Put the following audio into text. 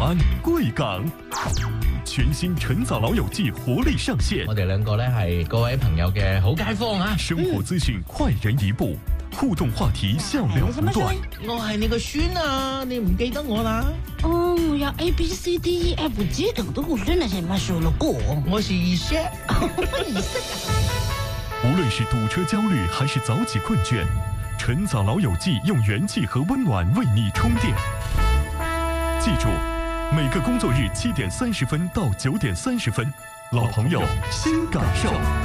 安、贵港。全新晨早老友記活力上線， 我哋兩個咧係各位朋友嘅好街坊啊！ 生活資訊快人一步，互動話題笑料不斷。 我係你個孫啊，你唔記得我啦？ 哦，我要 ABCDEFG 等的我真的是沒說了過。 我是二姐。 無論是堵車焦慮還是早起困倦，晨早老友記用元氣和溫暖為你充電。記住，每個工作日7點30分到9點30分，老朋友新感受。